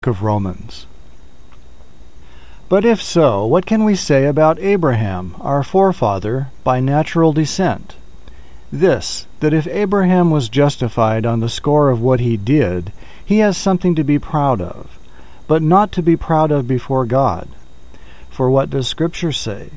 book of Romans. But if so, what can we say about Abraham, our forefather, by natural descent? This, that if Abraham was justified on the score of what he did, he has something to be proud of, but not to be proud of before God. For what does Scripture say?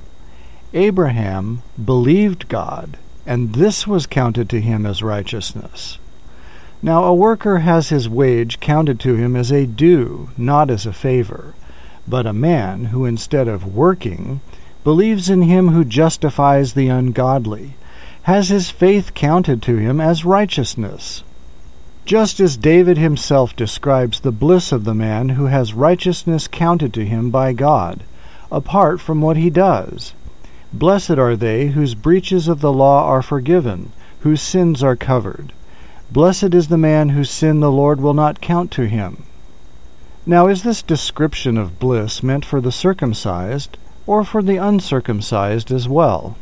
Abraham believed God, and this was counted to him as righteousness. Now a worker has his wage counted to him as a due, not as a favor. But a man who, instead of working, believes in him who justifies the ungodly, has his faith counted to him as righteousness. Just as David himself describes the bliss of the man who has righteousness counted to him by God, apart from what he does. Blessed are they whose breaches of the law are forgiven, whose sins are covered. Blessed is the man whose sin the Lord will not count to him. Now is this description of bliss meant for the circumcised, or for the uncircumcised as well?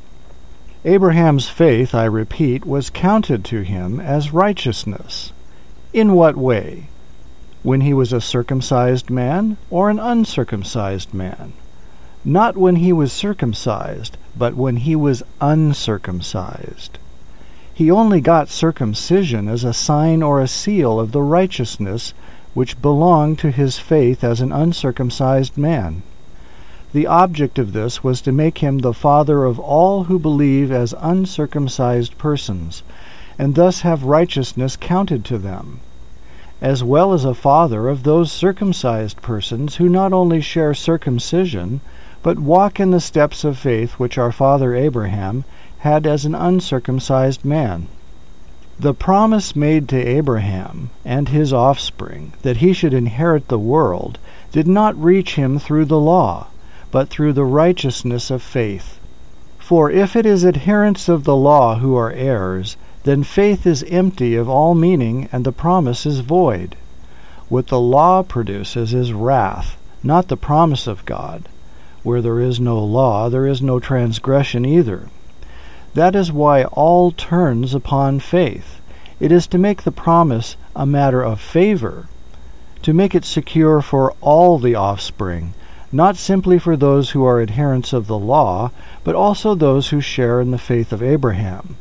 Abraham's faith, I repeat, was counted to him as righteousness. In what way? When he was a circumcised man, or an uncircumcised man? Not when he was circumcised, but when he was uncircumcised. He only got circumcision as a sign or a seal of the righteousness which belonged to his faith as an uncircumcised man. The object of this was to make him the father of all who believe as uncircumcised persons, and thus have righteousness counted to them, as well as a father of those circumcised persons who not only share circumcision, but walk in the steps of faith which our father Abraham had as an uncircumcised man. The promise made to Abraham and his offspring that he should inherit the world did not reach him through the law, but through the righteousness of faith. For if it is adherents of the law who are heirs, then faith is empty of all meaning and the promise is void. What the law produces is wrath, not the promise of God. Where there is no law, there is no transgression either. That is why all turns upon faith. It is to make the promise a matter of favor, to make it secure for all the offspring, not simply for those who are adherents of the law, but also those who share in the faith of Abraham,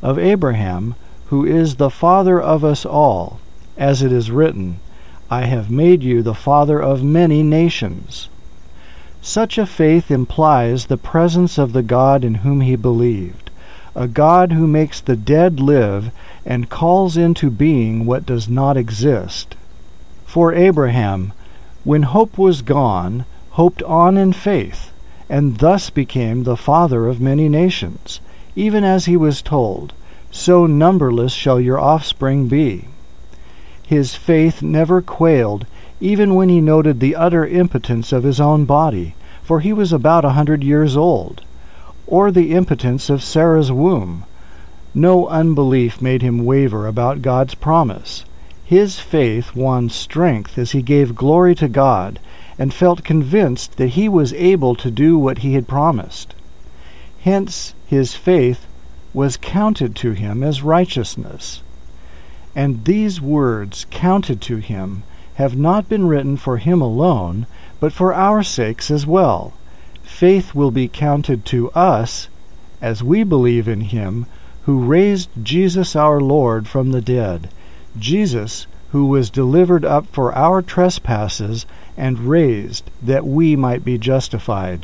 who is the father of us all, as it is written, I have made you the father of many nations. Such a faith implies the presence of the God in whom he believed, a God who makes the dead live and calls into being what does not exist. For Abraham, when hope was gone, hoped on in faith, and thus became the father of many nations, even as he was told, so numberless shall your offspring be. His faith never quailed, even when he noted the utter impotence of his own body, for he was about 100 years old, or the impotence of Sarah's womb. No unbelief made him waver about God's promise. His faith won strength as he gave glory to God and felt convinced that he was able to do what he had promised. Hence his faith was counted to him as righteousness. And these words, counted to him, have not been written for him alone, but for our sakes as well. Faith will be counted to us as we believe in him who raised Jesus our Lord from the dead, Jesus who was delivered up for our trespasses and raised that we might be justified.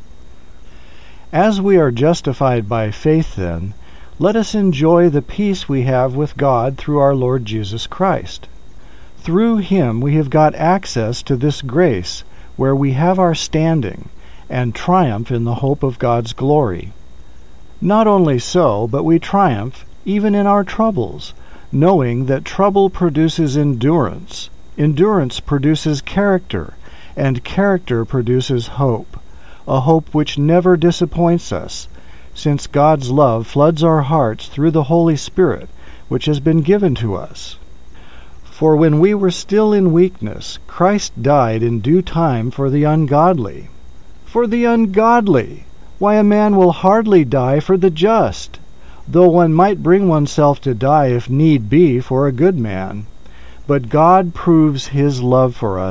As we are justified by faith, then, let us enjoy the peace we have with God through our Lord Jesus Christ. Through him we have got access to this grace, where we have our standing, and triumph in the hope of God's glory. Not only so, but we triumph even in our troubles, knowing that trouble produces endurance, endurance produces character, and character produces hope, a hope which never disappoints us, since God's love floods our hearts through the Holy Spirit, which has been given to us. For when we were still in weakness, Christ died in due time for the ungodly. For the ungodly! Why, a man will hardly die for the just, though one might bring oneself to die if need be for a good man. But God proves his love for us